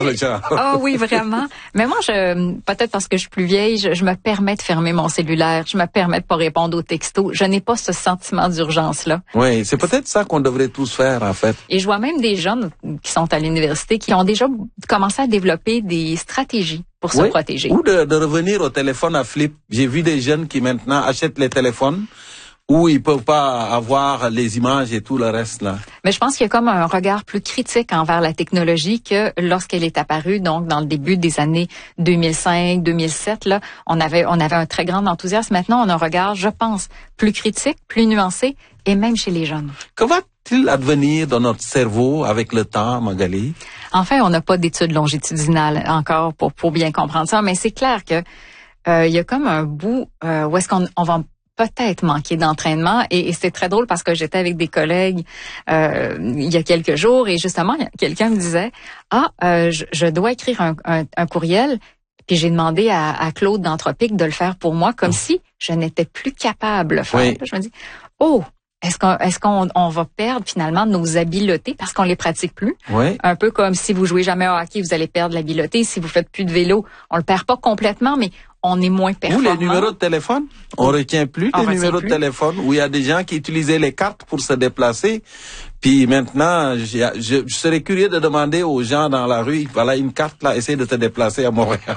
Ah oui, vraiment. Mais moi, peut-être parce que je suis plus vieille, je me permets de fermer mon cellulaire, je me permets de pas répondre aux textos. Je n'ai pas ce sentiment d'urgence-là. Oui, c'est peut-être ça qu'on devrait tous faire, en fait. Et je vois même des jeunes qui sont à l'université qui ont déjà commencé à développer des stratégies pour se protéger. Ou de revenir au téléphone à flip. J'ai vu des jeunes qui maintenant achètent les téléphones où ils peuvent pas avoir les images et tout le reste là. Mais je pense qu'il y a comme un regard plus critique envers la technologie que lorsqu'elle est apparue, donc dans le début des années 2005, 2007, là, on avait un très grand enthousiasme. Maintenant, on a un regard, je pense, plus critique, plus nuancé, et même chez les jeunes. Que va-t-il advenir dans notre cerveau avec le temps, Magali? Enfin, on n'a pas d'études longitudinales encore pour bien comprendre ça, mais c'est clair que il y a comme un bout où est-ce qu'on va peut-être manquer d'entraînement et c'est très drôle parce que j'étais avec des collègues il y a quelques jours et justement quelqu'un me disait je dois écrire un courriel puis j'ai demandé à Claude d'Anthropique de le faire pour moi comme si je n'étais plus capable de le faire. Oui. Je me dis est-ce qu'on va perdre finalement nos habiletés parce qu'on les pratique plus? Oui. Un peu comme si vous jouez jamais au hockey, vous allez perdre l'habileté. Si vous faites plus de vélo, on le perd pas complètement, mais on est moins performant. Ou les numéros de téléphone. On retient plus les numéros de téléphone où il y a des gens qui utilisaient les cartes pour se déplacer. Puis maintenant, je serais curieux de demander aux gens dans la rue, voilà une carte là, essaye de te déplacer à Montréal.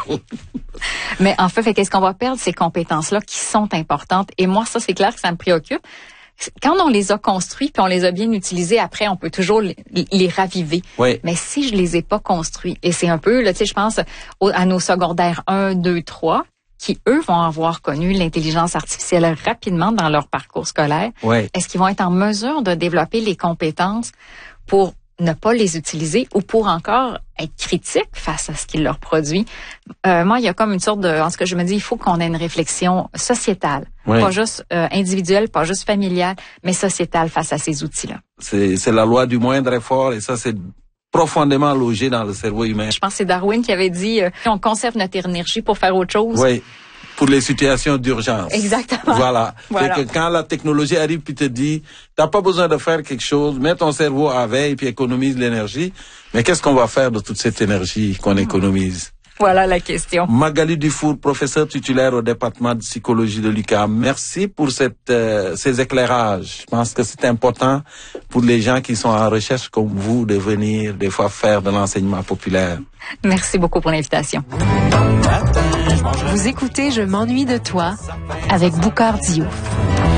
Mais en fait, qu'est-ce qu'on va perdre? Ces compétences-là qui sont importantes. Et moi, ça, c'est clair que ça me préoccupe. Quand on les a construits puis on les a bien utilisés, après, on peut toujours les raviver. Oui. Mais si je les ai pas construits, et c'est un peu, là, tu sais, je pense à nos secondaires 1, 2, 3, qui, eux, vont avoir connu l'intelligence artificielle rapidement dans leur parcours scolaire. Oui. Est-ce qu'ils vont être en mesure de développer les compétences pour ne pas les utiliser ou pour encore être critiques face à ce qu'ils leur produit? Moi, il y a comme une sorte de... En ce que je me dis, il faut qu'on ait une réflexion sociétale. Oui. Pas juste individuelle, pas juste familiale, mais sociétale face à ces outils-là. C'est la loi du moindre effort et ça, c'est profondément logé dans le cerveau humain. Je pense que c'est Darwin qui avait dit on conserve notre énergie pour faire autre chose. Oui. Pour les situations d'urgence. Exactement. Voilà. Voilà. Et que quand la technologie arrive puis te dit, t'as pas besoin de faire quelque chose, mets ton cerveau à veille puis économise l'énergie. Mais qu'est-ce qu'on va faire de toute cette énergie qu'on économise? Voilà la question. Magali Dufour, professeure titulaire au département de psychologie de l'UQAM. Merci pour ces éclairages. Je pense que c'est important pour les gens qui sont en recherche comme vous de venir des fois faire de l'enseignement populaire. Merci beaucoup pour l'invitation. Vous écoutez Je m'ennuie de toi avec Boucard Diouf.